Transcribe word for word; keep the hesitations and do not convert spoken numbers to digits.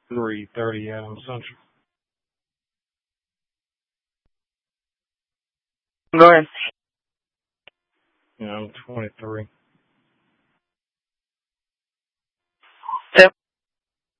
three thirty Adams Central. Go ahead. Yeah, I'm twenty-three.